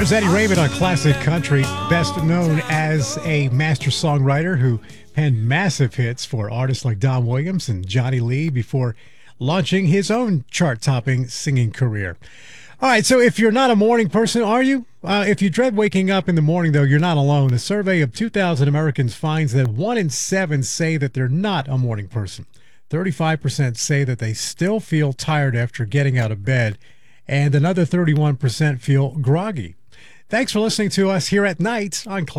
There's Eddie Raymond on Classic Country, best known as a master songwriter who penned massive hits for artists like Don Williams and Johnny Lee before launching his own chart-topping singing career. All right, so if you're not a morning person, are you? If you dread waking up in the morning, though, you're not alone. A survey of 2,000 Americans finds that 1 in 7 say that they're not a morning person. 35% say that they still feel tired after getting out of bed, and another 31% feel groggy. Thanks for listening to us here at night on